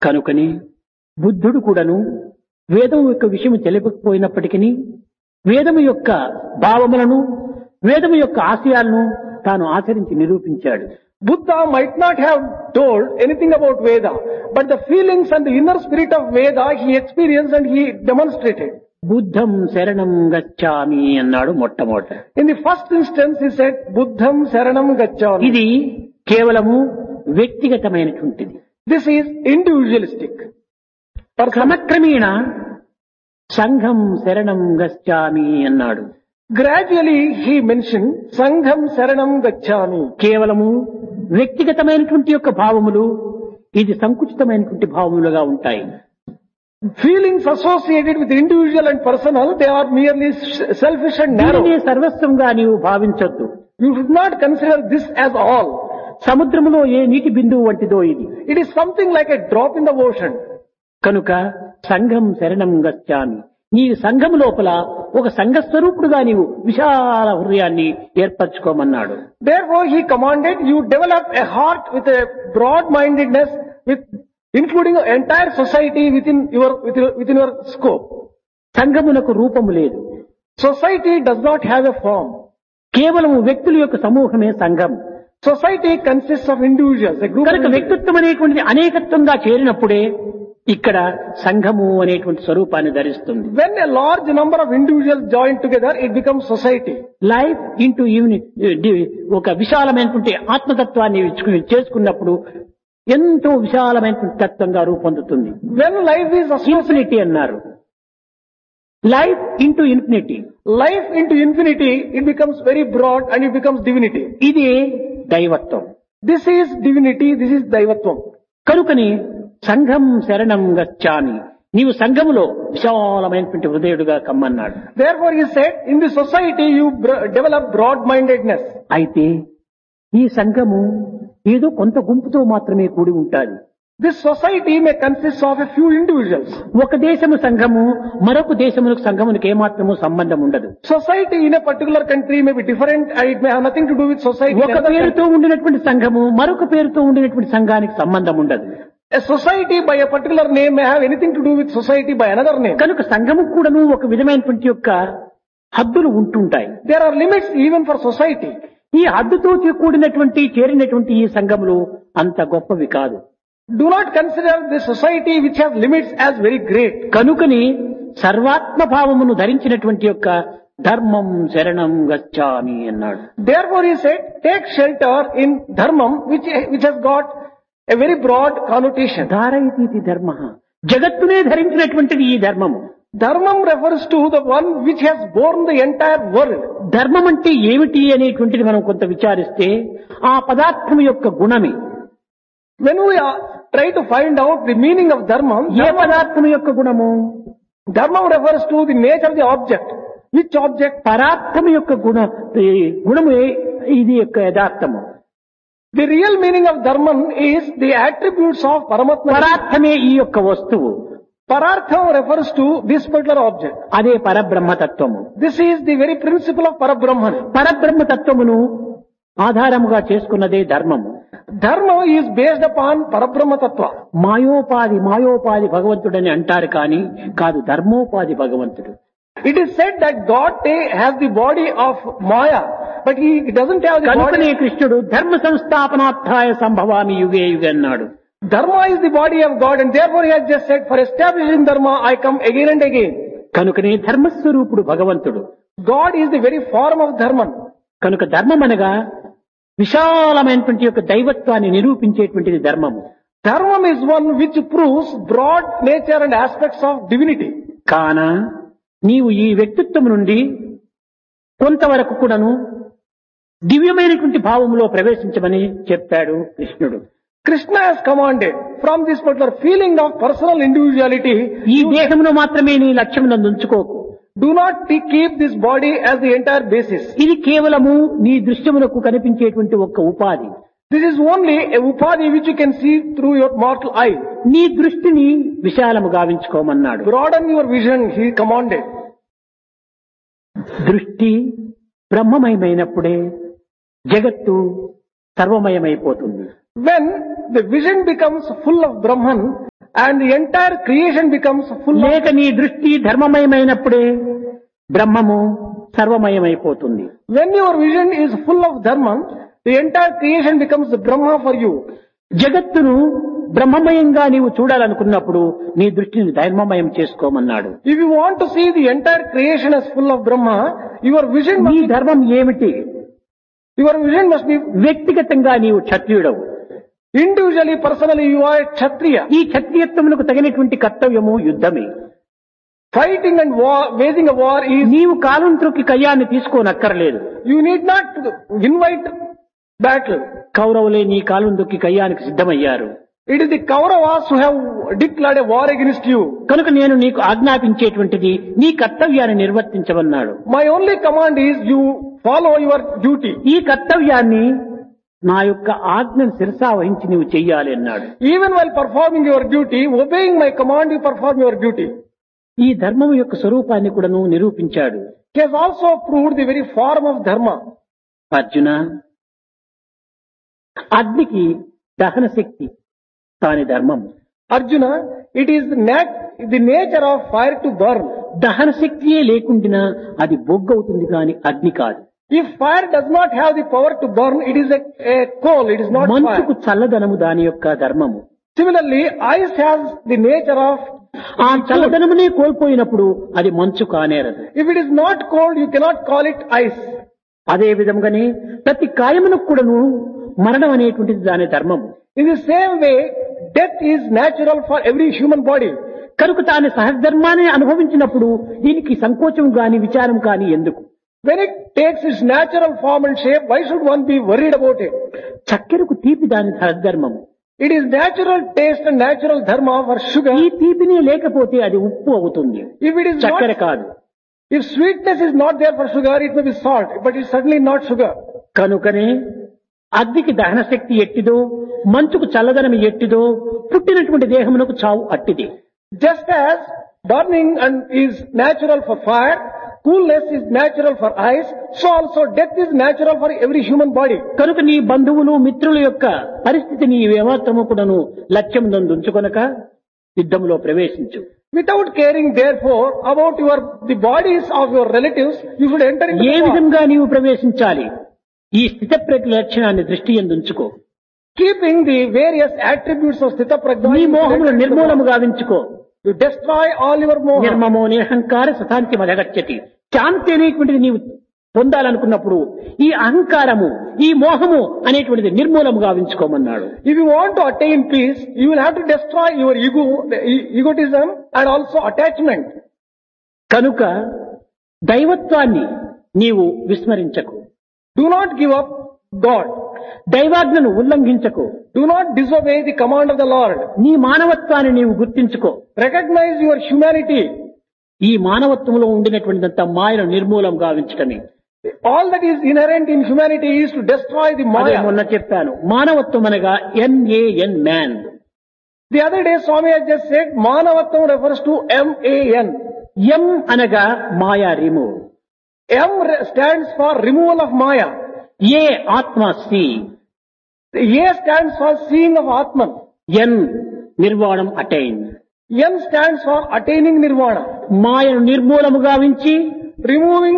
కనుకని బుద్ధుడు కూడాను వేదం యొక్క విషయం తెలియకపోయినప్పటికీ వేదము యొక్క భావములను వేదము యొక్క ఆశయాలను తాను ఆచరించి నిరూపించాడు. Buddha might not have told anything about Veda, but the feelings and the inner spirit of Veda he experienced and he demonstrated. బుద్ధం శరణం గచ్ఛామి అన్నాడు మొట్టమొదట. In the first instance he said, Buddham Saranam Gacchami. ఇది కేవలము వ్యక్తిగతమైనటువంటిది. This is individualistic. క్రమక్రమేణ సంఘం శరణం గచ్ఛామి అన్నాడు. Gradually he mentioned Sangham Saranam Gacchami. కేవలము వ్యక్తిగతమైనటువంటి యొక్క భావములు ఇది సంకుచితమైనటువంటి భావములుగా ఉంటాయి. Feelings associated with individual and personal, they are merely selfish and narrow. దీనినే సర్వస్వంగా నీవు భావించొద్దు. You should not consider this as all. సముద్రములో ఏ నీటి బిందువు వంటిదో ఇది. It is something like a drop in the ocean. కనుక సంఘం శరణం గచ్ఛామి. నీ సంఘం లోపల ఒక సంఘ స్వరూపుడుగా నీవు విశాల హృదయాన్ని ఏర్పరచుకోమన్నాడు. Therefore he commanded you develop a heart with a broad-mindedness, with including the entire society within your scope. సంఘమునకు రూపము లేదు. Society does not have a form. కేవలం వ్యక్తుల యొక్క సమూహమే సంఘం. Society consists of individuals, a group of కనుక వ్యక్తిత్వం అనేటువంటిది అనేకత్వంగా చేరినప్పుడే ఇక్కడ సంఘము అనేటువంటి స్వరూపాన్ని ధరిస్తుంది. When a large number of individuals join together, it becomes society. Life into unit ఒక విశాలమైనటువంటి ఆత్మతత్వాన్ని చేసుకున్నప్పుడు ఎంతో విశాలమైనటువంటి తత్వంగా రూపొందుతుంది. When life is ఇన్ఫినిటీ అన్నారు. Life into infinity. Life into infinity, it becomes very broad and it becomes divinity. ఇది దైవత్వం. This is divinity, this is daivatvam. కనుకని సంఘం శరణం గచ్ఛామి. నీవు సంఘములో విశాలమైనటువంటి హృదయుడుగా కమ్మన్నాడు. Therefore he said, in the society you develop broad-mindedness. అయితే ఈ సంఘము ఏదో కొంత గుంపుతో మాత్రమే కూడి ఉంటాది. This society may consist of a few individuals. ఒక దేశము సంఘము మరొక దేశమునకు సంఘమునకు ఏమాత్రము సంబంధం ఉండదు. Society in a particular country may be different and it may have nothing to do with society. ఒక పేరుతో ఉండినటువంటి సంఘము మరొక పేరుతో ఉండినటువంటి సంఘానికి సంబంధం ఉండదు. A society by a particular name may have anything to do with society by another name. కనుక సంఘము కూడాను ఒక విధమైనటువంటి యొక్క హద్దులు ఉంటుంటాయి. There are limits even for society. ఈ హద్దుతో కూడినటువంటి చేరినటువంటి ఈ సంఘములు అంత గొప్పవి కాదు. Do not consider the society which has limits as very great. కనుకని సర్వాత్మ భావమును ధరించినటువంటి యొక్క ధర్మం శరణం గచ్ఛామి అన్నాడు. Therefore he said, take shelter in dharmam which has got a very broad connotation. ధారయితి ధర్మ. జగత్తునే ధరించినటువంటిది ఈ ధర్మము. Dharmam refers to the one which has borne the entire world. ధర్మం అంటే ఏమిటి అనేటువంటిది మనం కొంత విచారిస్తే ఆ పదార్థం యొక్క గుణమే. When we try to find out the meaning of dharmam, ఏ పదార్థం యొక్క గుణము? dharmam refers to the nature of the object. Which object? పదార్థం యొక్క గుణము ఇది యొక్క యథార్థము. The real meaning of dharmam is the attributes of Paramatma. పదార్థమే ఈ యొక్క వస్తువు. Parartham refers to this particular object. అదే పరబ్రహ్మతత్వము. This is the very principle of Parabrahman. పరబ్రహ్మతత్వమును ఆధారముగా చేసుకున్నదే ధర్మము. Dharma is based upon Parabrahma Tattva. మాయోపాధి భగవంతుడని అంటారు కానీ కాదు, ధర్మోపాధి భగవంతుడు. It is said that God has the body of Maya, but he doesn't have the కనుకనే body. కృష్ణుడు ధర్మ సంస్థాపనార్థాయ సంభవామి యుగే యుగే అన్నాడు. Dharma is the body of God and therefore he has just said, for establishing Dharma I come again and again. కనుకనే ధర్మస్వరూపుడు భగవంతుడు. God is the very form of Dharma. కనుక ధర్మం అనగా విశాలమైనటువంటి యొక్క దైవత్వాన్ని నిరూపించేటువంటిది ధర్మము. Dharma is one which proves broad nature and aspects of divinity. కాన నీవు ఈ వ్యక్తిత్వం నుండి కొంతవరకు కూడాను దివ్యమైనటువంటి భావములో ప్రవేశించమని చెప్పాడు కృష్ణుడు. Krishna has commanded from this particular feeling of personal individuality. ఈ దేహమును మాత్రమే నీ లక్ష్యమునందు ఉంచుకోకు. Do not keep this body as the entire basis. ఇది కేవలము నీ దృశ్యమునకు కనిపించేటువంటి ఒక ఉపాధి. This is only a upadhi which you can see through your mortal eye. నీ దృష్టిని విశాలము గావించుకోమన్నాడు. Broaden your vision, he commanded. దృష్టి బ్రహ్మమయమైనప్పుడే జగత్తు సర్వమయమైపోతుంది. When the vision becomes full of Brahman, and the entire creation becomes full of, లేక నీ దృష్టి ధర్మమయమైనప్పుడే బ్రహ్మము సర్వమయమైపోతుంది. when your vision is full of dharma, the entire creation becomes the Brahma for you. జగత్తును బ్రహ్మమయంగా నీవు చూడాలనుకున్నప్పుడు నీ దృష్టిని ధర్మమయం చేసుకోమన్నాడు. If you want to see the entire creation as full of Brahma, your vision నీ must ధర్మం ఏమిటి? be వ్యక్తిగతంగా నీవు క్షత్రియుడవు. individually, personally, you are a Kshatriya. ఈ క్షత్రియత్వములకు తగినటువంటి కర్తవ్యము యుద్ధమే. Fighting and war, waging a war is, నీవు కాలంత్రుకి కయ్యాన్ని తీసుకోనక్కర్లేదు. you need not invite battle. కౌరవులే నీ కాలందుకి కయ్యానికి సిద్ధమయ్యారు. It is the Kauravas who have declared a war against you. కనుక నేను నీకు ఆజ్ఞాపించేటువంటిది నీ కర్తవ్యాన్ని నిర్వర్తించమన్నాడు. My only command is you follow your duty. ఈ కర్తవ్యాన్ని నా యొక్క ఆజ్ఞను శిరసా వహించి నీవు చెయ్యాలి అన్నాడు. Even while performing your duty, obeying my command, you perform your duty. ఈ ధర్మం యొక్క స్వరూపాన్ని కూడా నిరూపించాడు. He has also proved the very form of dharma. Arjuna, అగ్నికి దహన శక్తి తాని ధర్మం. Arjuna, it is the nature of fire to burn. దహన శక్తియే లేకుండినా అది బొగ్గవుతుంది కానీ అగ్ని కాదు. If fire does not have the power to burn, it is a coal, it is not మంచుకు fire. చల్లదనము దాని యొక్క ధర్మము. Similarly, ice has the nature of, ఆ చల్లదనమునే కోల్పోయినప్పుడు అది మంచు కానేరదు. if it is not cold, you cannot call it ice. అదే విధంగానే ప్రతి కాయమునకు కూడాను మరణం అనేటువంటిది దాని ధర్మము. In the same way, death is natural for every human body. కనుక తాను సహధర్మాన్ని అనుభవించినప్పుడు దీనికి సంకోచం గాని విచారం కాని ఎందుకు? When it takes its natural form and shape, why should one be worried about it? చక్కెరకు తీపి దాని సహధర్మము. It is natural taste and natural dharma for sugar. ఈ తీపినే లేకపోతే అది ఉప్పు అవుతుంది, If it is చక్కెర not, కాదు. if sweetness is not there for sugar, it may be salt, but it's certainly not sugar. కనుకనే అగ్నికి దహన శక్తి ఎట్టిదో, మంచుకు చల్లదనం ఎట్టిదో, పుట్టినటువంటి దేహమునకు చావు అట్టిది. Just as burning and is natural for fire, coolness is natural for ice, so also death is natural for every human body. కనుక నీ బంధువులు మిత్రుల యొక్క పరిస్థితిని ఏమాత్రము కూడాను లక్ష్యం నందుంచుకొనక యుద్ధంలో ప్రవేశించు. Without caring therefore about the bodies of your relatives, you should enter into A the war. విధంగా నీవు ప్రవేశించాలి? ఈ స్థితప్రజ్ఞ లక్షణాన్ని దృష్టి యందుంచుకో. Keeping the various attributes of Sthita Prajna, నీ you should మోహములు enter into the war. నిర్మూలము గావించుకో. You destroy all your moha. నిర్మమో నిరహంకార సతాంతి మదగచ్చతి. శాంతి అనేటువంటిది నీవు పొందాలనుకున్నప్పుడు ఈ అహంకారము, ఈ మోహము అనేటువంటిది నిర్మూలము గావించుకోమన్నాడు. If you want to attain peace, you will have to destroy your ego, egotism and also attachment. కనుక దైవత్వాన్ని నీవు విస్మరించకు. Do not give up God. దైవాజ్ఞను ఉల్లంఘించకు. Do not disobey the command of the Lord. నీ మానవత్వాన్ని నీవు గుర్తించుకో. Recognize your humanity. ఈ మానవత్వంలో ఉండినటువంటిదంతా మాయను నిర్మూలం గావించటమే. All that is inherent in humanity is to destroy the అదే Maya. మొన్న చెప్పాను, మానవత్వం అనగా MAN man. The other day Swami has just said Manavattam refers to MAN. ఎం అనగా మాయా remove. M stands for removal of Maya. ఏ ఆత్మ C. The A stands for seeing of Atman. N నిర్వాణం attain. N stands for attaining Nirvana. మాయను నిర్మూలము గావించి Removing,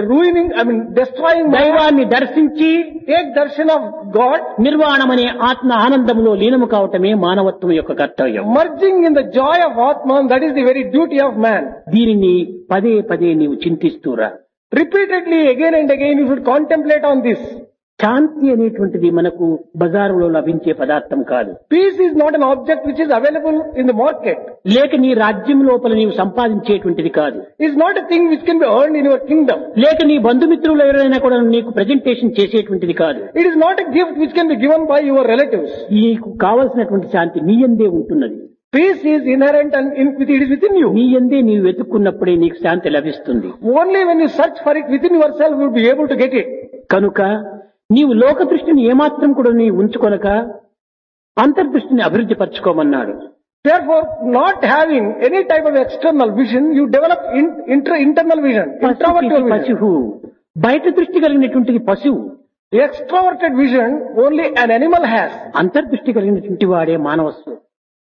destroying Maya. దైవాన్ని దర్శించి Take darshan of God. నిర్వాణమనే ఆత్మ ఆనందములో లీనము కావటమే మానవత్వం యొక్క కర్తవ్యం. Merging in the joy of Atman, that is the very duty of man. దీనిని పదే పదే నీవు చింతిస్తూరా. Repeatedly, again and again, you should contemplate on this. శాంతి అనేటువంటిది మనకు బజారులో లభించే పదార్థం కాదు. Peace is not an object which is available in the market. లేక నీ రాజ్యం లోపల నీవు సంపాదించేటువంటిది కాదు. It is not a thing which can be earned in your kingdom. లేక నీ బంధుమిత్రులు ఎవరైనా కూడా నీకు ప్రెజెంటేషన్ చేసేటువంటిది కాదు. It is not a gift which can be given by your relatives. నీకు కావలసినటువంటి శాంతి నీ యందే ఉంటున్నది. Peace is inherent and it is within you. నీ యందే నీవు వెతుక్కున్నప్పుడే నీకు శాంతి లభిస్తుంది. Only when you search for it within yourself, you will be able to get it. కనుక నీవు లోక దృష్టిని ఏమాత్రం కూడా నీవు ఉంచుకొనక అంతర్దృష్టిని అభివృద్ధి పరచుకోమన్నాడు. Therefore, not having any type of external vision, you develop internal vision, introverted vision. పశువు బయట దృష్టి కలిగినటువంటిది పశువు. The extroverted vision only an animal has. అంతర్దృష్టి కలిగినటువంటి వాడే మానవస్సు.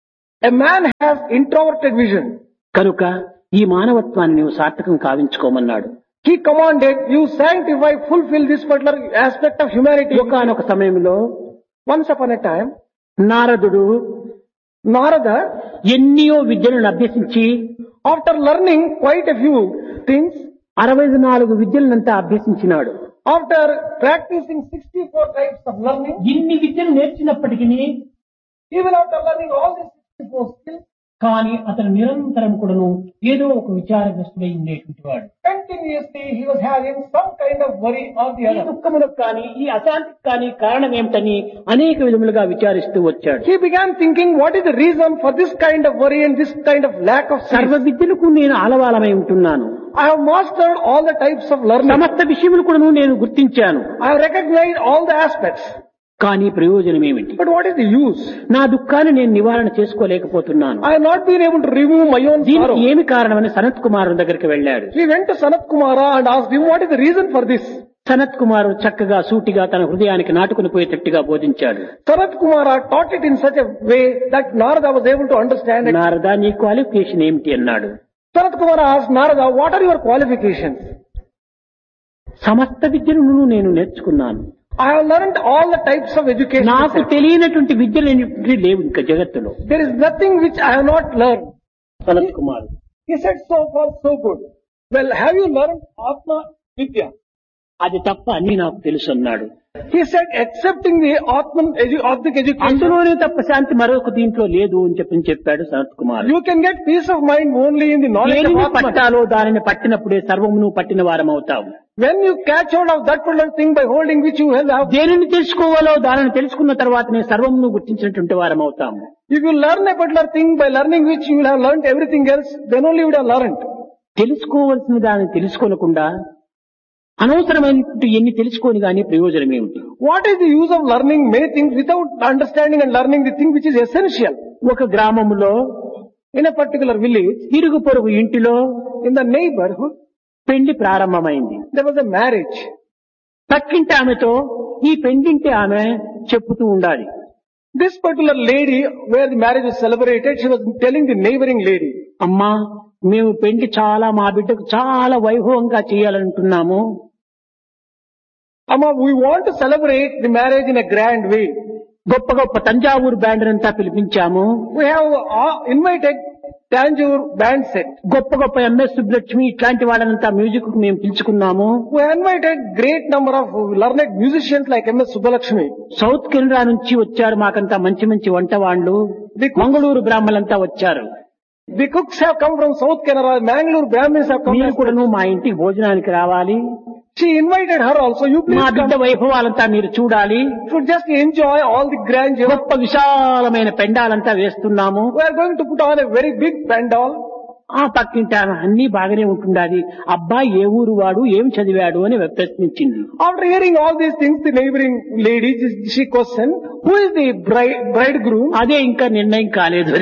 A man has introverted vision. కనుక ఈ మానవత్వాన్ని నీవు సార్థకం కావించుకోమన్నాడు. He commanded, you sanctify, fulfill this particular aspect of humanity. ఒకానొక సమయంలో Once upon a time, నారదుడు Narada, ఎన్నో విద్యలను అభ్యసించి after learning quite a few things, 64 విద్యలనంతా అభ్యసించినాడు. after practicing 64 types of learning, ఇన్ని విద్యలు నేర్చినప్పటికీ even after learning all these 64 skills, కానీ అతను నిరంతరం కూడాను ఏదో ఒక విచారగ్రస్తుడై ఉండేటువంటి వాడు. continuously he was having some kind of worry or the ఈ other. దుఃఖములకు కానీ ఈ అశాంతికి కానీ కారణం ఏమిటని అనేక విధములుగా విచారిస్తూ వచ్చాడు. He began thinking, what is the reason for this kind of worry and this kind of lack of సర్వ sleep? విద్యలకు నేను ఆలవాలమై ఉంటున్నాను. I have mastered all the types of learning. సమస్త విషయములు కూడాను నేను గుర్తించాను. I have recognized all the aspects. కానీ ప్రయోజనం ఏమిటి? But what is the use? నా దుఃఖాన్ని నేను నివారణ చేసుకోలేకపోతున్నాను. I have not been able to remove my own దీనికి sorrow. ఏమి కారణమని సనత్ కుమారు దగ్గరికి వెళ్ళాడు. He went to Sanat Kumara and asked him, what is the reason for this? Sanath కుమారు చక్కగా సూటిగా తన హృదయానికి నాటుకుని పోయేటట్టుగా బోధించాడు. Sanat Kumara taught it in such a way that Narada was able to understand it. Narada, నీ క్వాలిఫికేషన్ ఏమిటి అన్నాడు. Sanat Kumara asked Narada, what are your qualifications? సమస్త విద్యను నేను నేర్చుకున్నాను. I have learned all the types of education. నాకు తెలియనటువంటి విద్యలు అనేటువంటివి లేవు ఇంకా జగత్తులో. There is nothing which I have not learned. Sanath Kumar He said, so far so good. Well, have you learned Atma Vidya? అది తప్ప అన్ని నాకు తెలుసు అన్నాడు. He said, excepting the Atmic education, అందులోనే తప్ప శాంతి మరొక దీంట్లో లేదు అని చెప్పాడు Sanath Kumar. you can get peace of mind only in the knowledge of దేనిని Atman. పట్టాలో దానిని పట్టినప్పుడే సర్వమును పట్టిన వారం అవుతావు. When you catch hold of that particular thing by holding which you have, దేనిని తెలుసుకోవాలో దానిని తెలుసుకున్న తర్వాతనే సర్వమును గుర్తించినటువంటి వారం అవుతాము. if you learn a particular thing by learning which you will have learned everything else, then only you would have learned. తెలుసుకోవలసిన దానిని తెలుసుకోనకుండా అనవసరమైనటువంటి ఎన్ని తెలుసుకొని గానీ ప్రయోజనం ఏమిటి? What is the use of learning many things without understanding and learning the thing which is essential? ఒక గ్రామములో In a particular village, ఇరుగు పొరుగు ఇంటిలో in the neighborhood, పెళ్లి ప్రారంభమైంది. there was a marriage. పక్కింటి ఆమెతో ఈ పెండింటి ఆమె చెప్పుతూ ఉండాలి. This particular lady, where the marriage was celebrated, she was telling the neighboring lady, అమ్మా, మేము పెళ్లి మా బిడ్డకు చాలా వైభవంగా చేయాలంటున్నాము. Amma, we want to celebrate the marriage in a grand way. గొప్ప గొప్ప తంజావూరు బ్యాండ్ అంతా పిలిపించాము. We have invited Tanjore band set. గొప్ప గొప్ప ఎంఎస్ సుబ్బలక్ష్మి ఇట్లాంటి వాళ్ళనంతా మ్యూజిక్ కు మేము పిలుచుకున్నాము. We have invited great number of learned musicians like M.S. Subbalakshmi. South Canada నుంచి వచ్చారు మాకంతా మంచి మంచి వంట వాళ్ళు. మంగళూరు బ్రాహ్మణులంతా వచ్చారు. The cooks have come from South Canara, Mangalore Brahmins have come. మీరు కూడాను మా ఇంటికి భోజనానికి రావాలి. She invited her also. You మా please బిడ్డ come. వైభవాలంతా మీరు చూడాలి. You should just enjoy all the grandeur. గొప్ప విశాలమైన పెండాలంతా వేస్తున్నాము. We are going to put on a very big pandal. ఆ పక్కింటి ఆమె అన్ని బాగానే ఉంటుండాలి. అబ్బాయి ఏ ఊరు వాడు, ఏం చదివాడు అని ప్రశ్నించింది. After hearing all these things, the neighboring lady, she questioned, who is the bridegroom? అదే ఇంకా నిర్ణయం కాలేదు.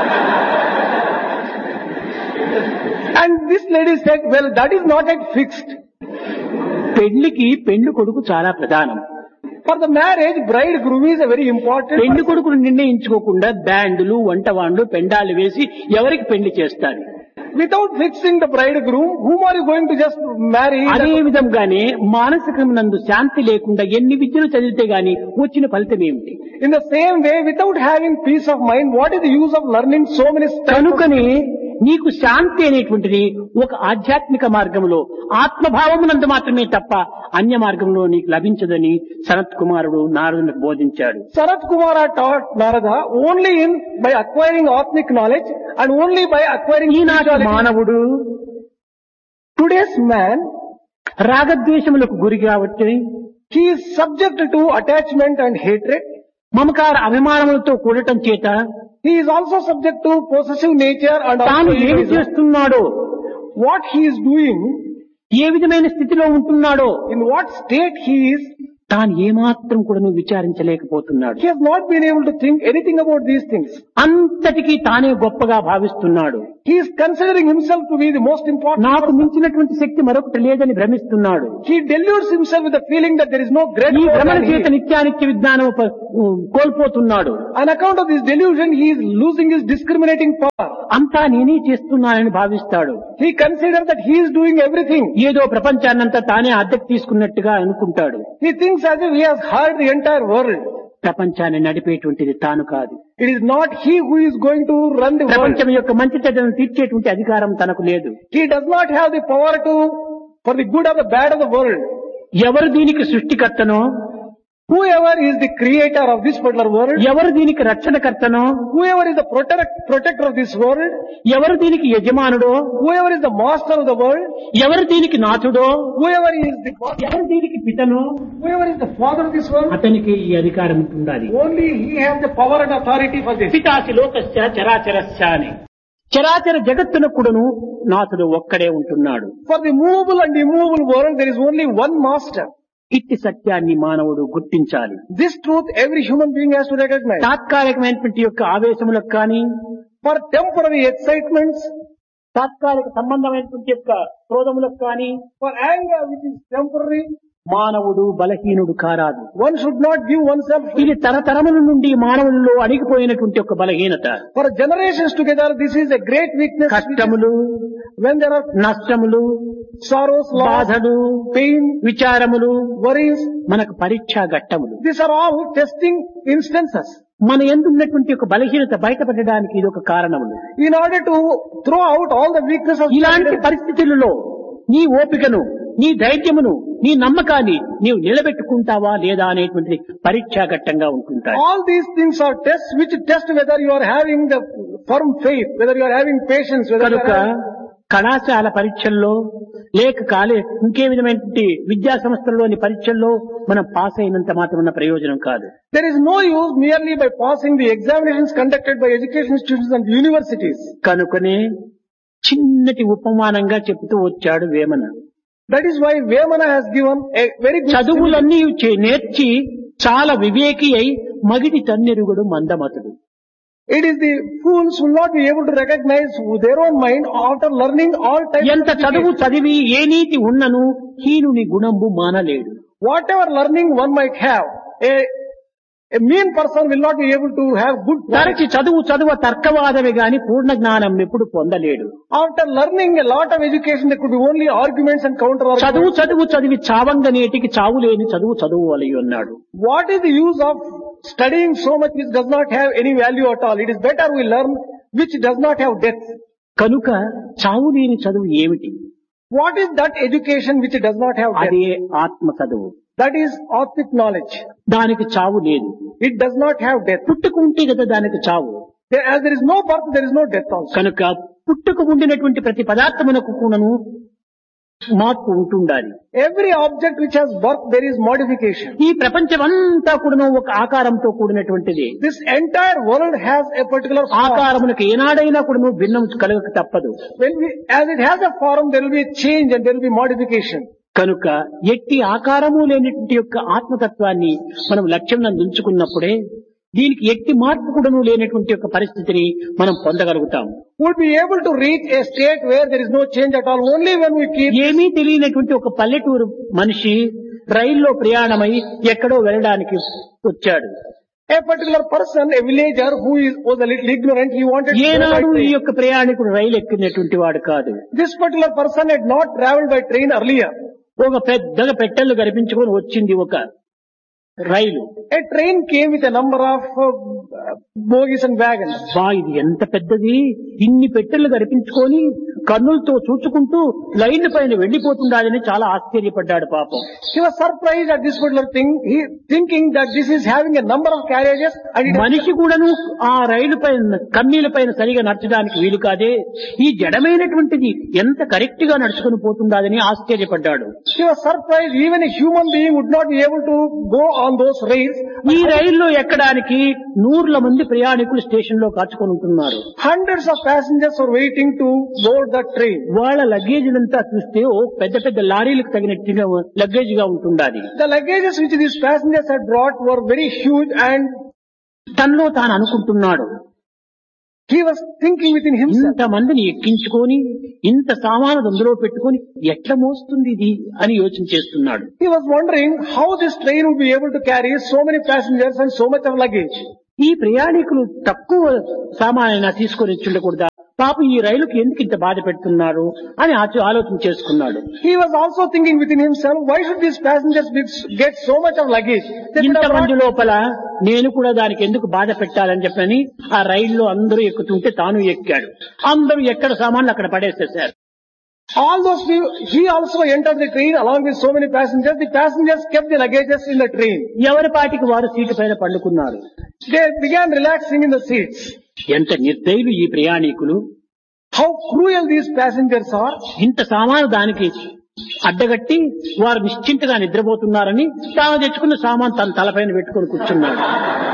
And this lady said, well, that is not yet fixed. పెళ్లికి పెళ్లి కొడుకు చాలా ప్రధానం. For the marriage, bridegroom is a very important. పెళ్లి కొడుకును నిర్ణయించుకోకుండా బ్యాండులు, వంటవాండ్లు, పెండాలు వేసి ఎవరికి పెళ్లి చేస్తారు? Without fixing the bridegroom, whom are you going to just marry? అదే విధంగానే మానసికమునందు శాంతి లేకుండా ఎన్ని విద్యలు చదివితే గాని వచ్చిన ఫలితం ఏమిటి? In the same way, without having peace of mind, what is the use of learning so many stuff? కనుకనే నీకు శాంతి అనేటువంటిది ఒక ఆధ్యాత్మిక మార్గంలో ఆత్మభావమునందు మాత్రమే తప్ప అన్య మార్గంలో నీకు లభించదని సనత్ కుమారుడు నారదునికి బోధించాడు. Sanat Kumara taught Narada only by acquiring Atmic knowledge and only by acquiring ఈనాటి spirituality. మానవుడు Today's man, రాగద్వేషములకు గురి కాబట్టి he is subject to attachment and hatred. మమకార అభిమానములతో కూడటం చేత He is also subject to possessive nature and తాను also ఏమి egoism. చేస్తున్నాడో, What he is doing, ఏ విధమైన స్థితిలో ఉంటున్నాడో in what state he is, తాను ఏమాత్రం కూడా విచారించలేకపోతున్నాడు. he has not been able to think anything about these things. అంతటికీ తానే గొప్పగా భావిస్తున్నాడు. He is considering himself to be the most important నాకు person. మించినటువంటి శక్తి మరొకటి లేదని భ్రమిస్తున్నాడు. He deludes himself with the feeling that there is no ఈ greater భ్రమణ than he. చేత నిత్యానిత్య విజ్ఞానం కోల్పోతున్నాడు. On account of this delusion, he is losing his discriminating power. అంతా నేనే చేస్తున్నానని భావిస్తాడు. He considers that he is doing everything. ఏదో ప్రపంచాన్నంతా తానే అద్దెకు తీసుకున్నట్టుగా అనుకుంటాడు. He thinks as if he has hired the entire world. ప్రపంచాన్ని నడిపేటువంటిది తాను కాదు. It is not he who is going to run the world. ప్రపంచం యొక్క మంచి చెడ్డలను తీర్చేటువంటి అధికారం తనకు లేదు. He does not have the power to, for the good or the bad of the world. ఎవరు దీనికి సృష్టికర్తనో, Whoever is the creator of this particular world, ఎవరు దీనికి రక్షణకర్తనో, whoever is the protector of this world, ఎవరు దీనికి యజమానుడో, whoever is the master of the world, ఎవరు దీనికి నాథుడో, whoever is the ఎవరు దీనికి పితనో, whoever is the father of this world, అతనికి ఈ అధికారం ఉండాలి. only he has the power and authority for this. పితాసి లోకస్య చరాచరస్య అని. చరాచర జగత్తునకుడును నాథుడు ఒక్కడే ఉంటున్నాడు. For the movable and immovable world, there is only one master. ఇట్టి సత్యాన్ని మానవుడు గుర్తించాలి. This truth every human being has to recognize. తాత్కాలికమైనటువంటి యొక్క ఆవేశములకు కానీ, For temporary excitements, తాత్కాలిక సంబంధమైనటువంటి యొక్క క్రోధములకు కానీ for anger which is temporary, మానవుడు బలహీనుడు కారాదు. one should not give oneself. ఇది తరతరముల నుండి మానవుల్లో అణిగిపోయినటువంటి ఒక బలహీనత. For generations together, this is a great weakness. కష్టములు, When there are నష్టములు, sorrows, loss, బాధలు, pain, విచారములు worries, మనకు పరీక్షా ఘట్టములు. these are all testing instances. మన యందు ఉన్నటువంటి ఒక బలహీనత బయటపడడానికి ఇది ఒక కారణములు. In order to throw out all the weaknesses of ఇలాంటి పరిస్థితులలో నీ ఓపికను, నీ ధైర్యమును, నీ నమ్మకాన్ని నీవు నిలబెట్టుకుంటావా లేదా అనేటువంటి పరీక్షా ఘట్టంగా ఉంటుంటాయి. all these things are tests which test whether you are having the firm faith, whether you are having patience, whether you కనుక are having... కళాశాల పరీక్షల్లో లేక ఇంకే విధమైనటువంటి విద్యా సంస్థల్లోని పరీక్షల్లో మనం పాస్ అయినంత మాత్రం ప్రయోజనం కాదు. There is no use merely by passing the examinations conducted by education institutions and universities. కనుకనే చిన్నటి ఉపమానంగా చెప్తూ వచ్చాడు Vemana. That is why Vemana has given a very good చదువులన్నీ నేర్చి చాలా వివేకి అయి మగిడి తన్నెరుగుడు మందమతుడు. It is the fools who will not be able to recognize their own mind after learning all types ఎంత of చదువు education. చదివి ఏ నీతి ఉన్నను హీనుని గుణంబు మానలేడు. Whatever learning one might have, a mean person will not be able to have good తరచి knowledge. చదువ తర్కవాదమే గాని పూర్ణ జ్ఞానం ఎప్పుడు పొందలేడు. After learning a lot of education, there could be only arguments and counter arguments. చదివి చావంగనేటికి చావులేని చదువు అలయి అన్నాడు. What is the use of studying so much which does not have any value at all? It is better we learn which does not have depth. కనుక చావు లేని చదువు ఏమిటి? What is that education which does not have depth? అదే ఆత్మ చదువు. That is Atmic knowledge. దానికి చావు లేదు. It does not have death. పుట్టుక ఉంటే కదా దానికి చావు. As there is no birth, there is no death also. కనుక పుట్టుక ఉండినటువంటి ప్రతి పదార్థమునకు కూడాను మార్పు ఉంటుండాలి. Every object which has birth, there is modification. ఈ ప్రపంచమంతా కూడాను ఒక ఆకారంతో కూడినటువంటిది. This entire world has a particular form. ఆకారమునకు ఏనాడైనా కూడాను భిన్నం కలగక తప్పదు. As it has a form, there will be a change and there will be modification. కనుక ఎట్టి ఆకారము లేనటువంటి యొక్క ఆత్మతత్వాన్ని మనం లక్ష్యం ఉంచుకున్నప్పుడే దీనికి ఎట్టి మార్పు కూడాను లేనటువంటి యొక్క పరిస్థితిని మనం పొందగలుగుతాం. Would be able to reach a state where there is no change at all only when we keep. ఏమీ తెలియనటువంటి ఒక పల్లెటూరు మనిషి రైల్లో ప్రయాణమై ఎక్కడో వెళ్ళడానికి వచ్చాడు. A particular person, a villager who was a little ignorant, he wanted to go by ఏనాడు ఈ train. యొక్క ప్రయాణికుడు రైలు ఎక్కినటువంటి వాడు కాదు. This particular person had not travelled by train earlier. ఒక పెద్దగా పెట్టెలు కనిపించుకొని వచ్చింది ఒక రైలు. A train came with a number of bogies and wagons. ఇది ఎంత పెద్దది, ఇన్ని పెట్టెలు కనిపించుకొని కన్నులతో చూచుకుంటూ లైన్ పైన వెళ్లిపోతుండాలని చాలా ఆశ్చర్యపడ్డాడు పాపం. He was surprised at this particular thing, he thinking that this is having a number of carriages and it మనిషి కూడాను ఆ రైలు పైన కమ్మీల పైన సరిగా నడచడానికి వీలు కాదే, ఈ జడమైనటువంటిది ఎంత కరెక్ట్ గా నడుచుకుని పోతుండాలని ఆశ్చర్యపడ్డాడు. He was surprised even a human being would not be able to go on those rails. ఈ రైల్లో ఎక్కడానికి 100 మంది ప్రయాణికులు స్టేషన్ లో కాచుకొని ఉంటున్నారు. Hundreds of passengers were waiting to board that train. వాళ్ళ లగేజ్ అంతా చూస్తే పెద్ద పెద్ద లారీలకు తగినట్టుగా లగేజ్ గా ఉంటుండాలి. The luggages which these passengers had brought were very huge and తనలో తాను అనుకుంటున్నాడు, He was thinking within himself. ఇంతమందిని ఎక్కించుకొని ఇంత సామాను అందులో పెట్టుకొని ఎట్లా మోస్తుంది ఇది అని యోచన చేస్తున్నాడు. He was wondering how this train would be able to carry so many passengers and so much of luggage. ఈ ప్రయాణికులు తక్కువ సామానైనా తీసుకొని ఉండకూడదా, పాపం ఈ రైలుకి ఎందుకు ఇంత బాధ పెడుతున్నారు అని ఆలోచన చేసుకున్నాడు. He was also thinking within himself, why should these passengers get so much of luggage? ఇంతమంది లోపల నేను కూడా దానికి ఎందుకు బాధ పెట్టాలని చెప్పని ఆ రైల్లో అందరూ ఎక్కుతుంటే తాను ఎక్కాడు. అందరూ ఎక్కడ సామాన్లు అక్కడ పడేసేశారు. All those people, he also entered the train along with so many passengers. The passengers kept the luggages in the train. ఎవరి పాటికి వారు సీటు పైన పండుకున్నారు. They began relaxing in the seats. ఎంత నిర్దయులు ఈ ప్రయాణికులు, How cruel these passengers are. ఇంత సామాను దానికి అడ్డగట్టి వారు నిశ్చింతగా నిద్రపోతున్నారని తాను తెచ్చుకున్న సామాన్ తన తలపైన పెట్టుకొని కూర్చున్నాడు.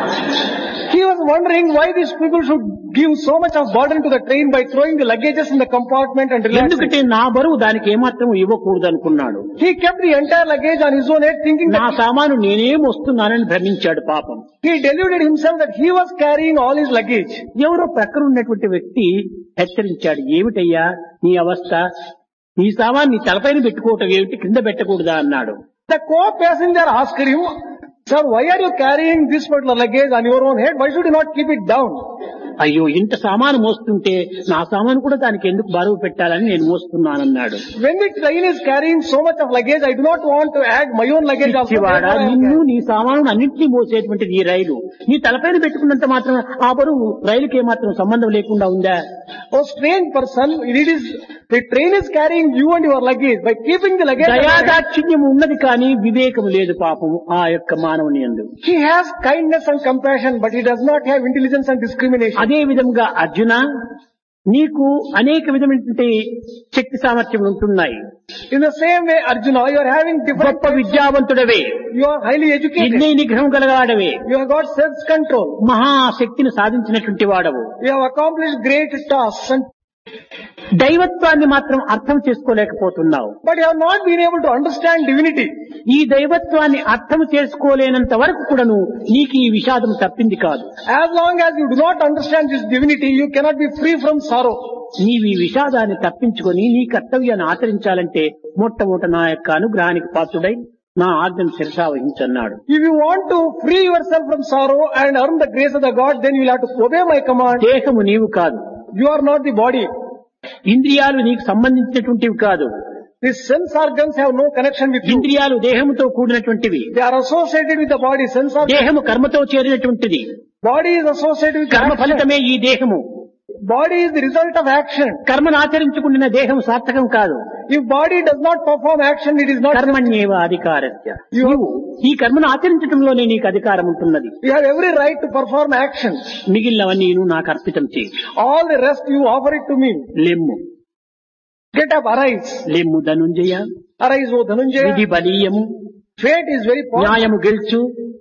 He was wondering why these people should give so much of burden to the train by throwing the luggages in the compartment and relaxing. ఎందుకంటే నా బరువు దానికి ఏమాత్రం ఇవ్వకూడదు అనుకున్నాడు. He kept the entire luggage on his own head, thinking నా that సామాను నేనేం వస్తున్నానని భ్రమించాడు పాపం. he deluded himself that he was carrying all his luggage. ఎవరో ప్రక్కన ఉన్నటువంటి వ్యక్తి హెచ్చరించాడు, ఏమిటయ్యా నీ అవస్థ, నీ సామాన్ నీ తలపైన పెట్టుకోవటం ఏమిటి, కింద పెట్టకూడదా అన్నాడు. The co-passenger asked him, sir, why are you carrying this particular luggage on your own head? Why should you not keep it down? అయ్యో ఇంత సామాను మోస్తుంటే నా సామాను కూడా దానికి ఎందుకు బరువు పెట్టాలని నేను మోస్తున్నానన్నాడు. When the train is carrying so much of luggage, I do not want to add my own luggage also. పిచ్చివాడా, నిన్ను నీ సామాను అన్నింటినీ మోసేటువంటిది ఈ రైలు, నీ తలపైన పెట్టుకున్నంత మాత్రం ఆ బరువు రైలుకి ఏమాత్రం సంబంధం లేకుండా ఉందా? Oh strange person, the train is carrying you and your luggage. By keeping the luggage, దయాదాక్షిణ్యం ఉన్నది కానీ వివేకం లేదు పాపం ఆ యొక్క మానవుని యందు. he has kindness and compassion, but he does not have intelligence and discrimination. అదే విధంగా అర్జున, నీకు అనేక విధమైనటువంటి శక్తి సామర్థ్యములు ఉంటున్నాయి. In the same way, Arjuna, you are having different. గొప్ప విద్యావంతుడవే, You are highly educated. ఇంద్రియ నిగ్రహం కలగాడవే, You have got self-control. మహాశక్తిని సాధించినటువంటి వాడవు. You have accomplished great tasks, దైవత్వాన్ని మాత్రం అర్థం చేసుకోలేకపోతున్నావు. but you have not been able to understand divinity. ఈ దైవత్వాన్ని అర్థం చేసుకోలేనంత వరకు కూడాను నీకు ఈ విషాదం తప్పింది కాదు. As long as you do not understand this divinity, you cannot be free from sorrow. నీవు ఈ విషాదాన్ని తప్పించుకొని నీ కర్తవ్యాన్ని ఆచరించాలంటే మొట్టమొదట నా యొక్క అనుగ్రహానికి పాత్రుడై నా ఆజ్ఞను శిరసా వహించన్నాడు. If you want to free yourself from sorrow and earn the grace of the God, then you will have to obey my command. దేహము నీవు కాదు, You are not the body. ఇంద్రియాలు నీకు సంబంధించినటువంటివి కాదు. The sense organs have no connection with you. ఇంద్రియాలు దేహముతో కూడినటువంటివి. They are associated with the body. Sense organs. దేహము కర్మతో చేరినటువంటిది. Body is associated with కర్మ action. ఫలితమే ఈ దేహము. Body is the result of action. కర్మను ఆచరించుకున్న దేహం సార్థకం కాదు. If body does not perform action, it is not. కర్మణ్యేవ అధికారస్య. నీవు ఈ కర్మను ఆచరించడంలోనే నీకు అధికారం ఉంటున్నది. You have every right to perform action. మిగిలినవన్నీ నాకు అర్పితం చేయి. All the rest you offer it to me. లెమ్ము, Get up, arise. లెమ్ము ధనుంజయ. Arise, O Dhananjaya. విధి బలీయము, Fate is very powerful. న్యాయము గెలుచు,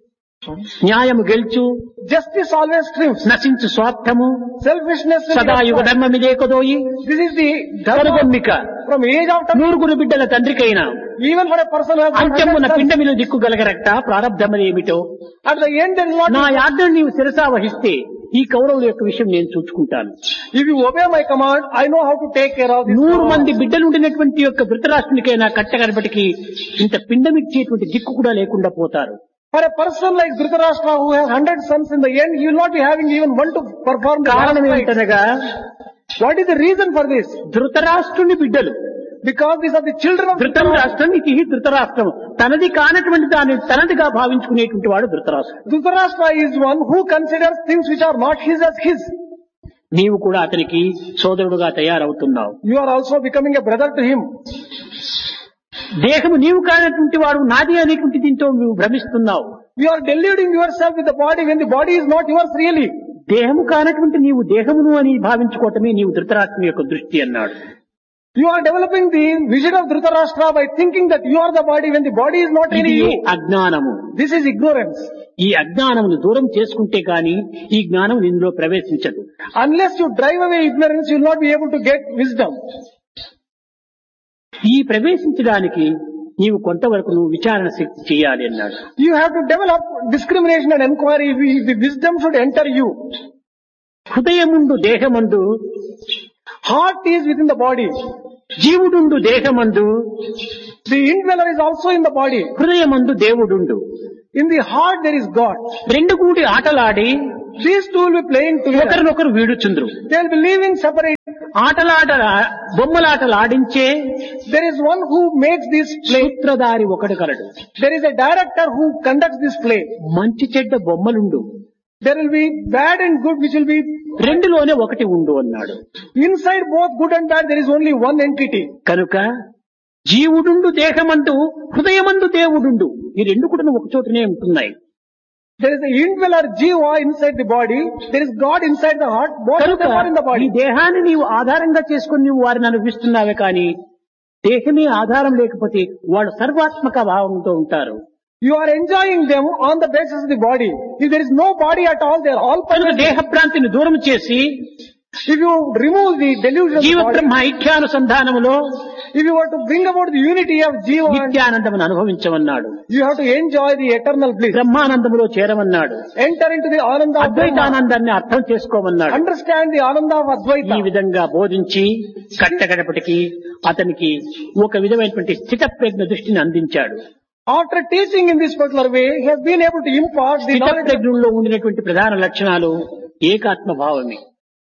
న్యాయము గెలుచు, Justice always triumphs. నశించు స్వార్థము, Selfishness will సదాయుగ be ధర్మమిదే కొదోయి. This is the dharma కనుగొమ్మిక from age of time. నూరుగురు బిడ్డల తండ్రికైనా Even for a person who has got అంత్యమున 100 sons, పిండమిలు దిక్కుగలగరట ప్రారంధమనేమిటో. at the end there is not. నా యాజ్ఞను నీవు శిరసా వహిస్తే ఈ కౌరవుల యొక్క విషయం నేను చూసుకుంటాను. If you obey my command, I know how to take care of this. 100 మంది బిడ్డలుండినటువంటి యొక్క ధృతరాష్ట్రునికైనా కట్టగనపటికి ఇంత పిండమిచ్చేటువంటి దిక్కు కూడా లేకుండా పోతారు. For a person like Dhritarashtra who has 100 sons, in the end he will not be having even one to perform the కారణం last rites. ఏమిటనగా What is the reason for this? ధృతరాష్ట్రుని బిడ్డలు. Because these are the children of ధృతం రాష్ట్రం ఇది ధృతరాష్ట్రం, తనది కానటువంటి దాన్ని తనదిగా భావించుకునేటువంటి వాడు ధృతరాష్ట్రం. Dhritarashtra is one who considers things which are not his as his. నీవు కూడా అతనికి సోదరుడుగా తయారవుతున్నావు. You are also becoming a brother to him. దేహము నీవు కానటువంటి వాడు నాది అనేటువంటి దీంతో నువ్వు భ్రమిస్తున్నావు. You are deluding yourself with the body when the body is not yours really. దేహము కానటువంటి నీవు దేహమును అని భావించుకోవటమే నీవు ధృతరాష్ట్రుని యొక్క దృష్టి అన్నాడు. You are developing the vision of Dhritarashtra by thinking that you are the body when the body is not ఇది really you. అజ్ఞానము. This is ignorance. ఈ అజ్ఞానమును దూరం చేసుకుంటే గాని ఈ జ్ఞానం ఇందులో ప్రవేశించదు. Unless you drive away ignorance, you will not be able to get wisdom. ఈ ప్రవేశించడానికి నీవు కొంతవరకు నువ్వు విచారణ శక్తి చేయాలి అన్నాడు. You have to develop discrimination and inquiry if the wisdom should enter you. హృదయముండు దేహమందు, Heart is within the body. జీవుడుండు దేహమందు, The indweller is also in the body. హృదయమందు దేవుడుండు. In the heart there is God. రెండు కూడి ఆటలాడి These two will be playing together. ఒకరినొకరు వీడుచుండ్రు. They will be living separate. బొమ్మలాటలాడించే There is one who makes this play. సూత్రధారి ఒకడు కలడు. There is a director who conducts this play. మంచి చెడ్డ బొమ్మలుండు, There will be bad and good which will be రెండులోనే ఒకటి ఉండు అన్నాడు. inside both good and bad. There is only one entity. కనుక జీవుడుండు దేహమందు, హృదయమందు దేవుడుండు. ఈ రెండు కూడా ఒక చోటనే ఉంటున్నాయి. There is the indweller jiva inside the body. There is God inside the heart. Both of కనుక them are in the ఈ body. దేహాన్ని నీవు ఆధారంగా చేసుకుని నీవు వారిని అనుభవిస్తున్నావే కానీ దేహమే ఆధారం లేకపోతే వాళ్ళు సర్వాత్మక భావంతో ఉంటారు. You are enjoying them on the basis of the body. If there is no body at all, they are all కనుక permanent. దేహ భ్రాంతిని దూరం చేసి If you remove the delusion of జీవ the body, Brahma ఐక్యానుసంధానములో if you were to bring about the unity of jiva, నిత్యానందమును అనుభవించమన్నాడు. you have to enjoy the eternal bliss. బ్రహ్మానందములో చేరమన్నాడు. Enter into the ananda of Brahma. అద్వైతానందాన్ని అర్థం చేసుకోమన్నాడు. Understand the ananda of ఈ Advaita. విధంగా బోధించి కట్టగడపటికి అతనికి ఒక విధమైనటువంటి స్థిత ప్రజ్ఞ దృష్టిని అందించాడు. After teaching in this particular way, he has been able to impart the స్థిత knowledge of ప్రజ్ఞలో ఉండినటువంటి ప్రధాన లక్షణాలు ఏకాత్మ భావమే.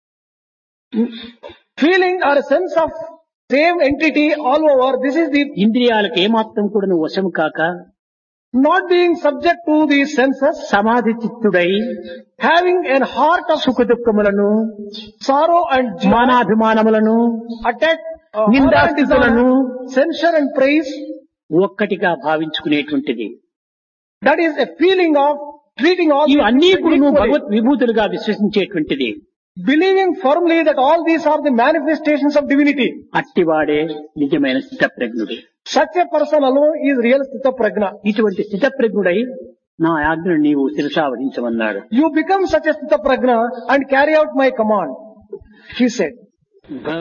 feeling or a sense of same entity all over. This is the ఇంద్రియాలకు ఏమాత్రం కూడా నువ్వు వశం కాక not being subject to the senses, సమాధి చిత్తుడై having a heart of సుఖ దుఃఖములను, sorrow and joy, మానాభిమానములను, attack, నిందాస్థితులను censure and praise. ఒక్కటిగా భావించుకునేటువంటిది. That is a feeling of treating all ఇవి అన్నీ things కూడా equally. Bhagwat విభూతులుగా విశ్వసించేటువంటిది. Believing firmly that all these are the manifestations of divinity. అట్టివాడే నిజమైన స్థితప్రజ్ఞుడు. Such a person alone is real Sthita Prajna. ఇటువంటి స్థితప్రజ్ఞుడై నా ఆజ్ఞను నీవు శిరసావహించమన్నాడు. You become such a Sthita Prajna and carry out my command, he said.